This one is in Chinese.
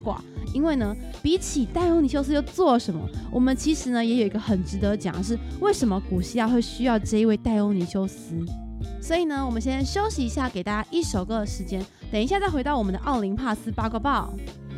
卦，因为呢，比起戴欧尼修斯又做了什么，我们其实呢也有一个很值得讲的是，为什么古希腊会需要这一位戴欧尼修斯。所以呢，我们先休息一下，给大家一首歌的时间，等一下再回到我们的奥林帕斯八卦报。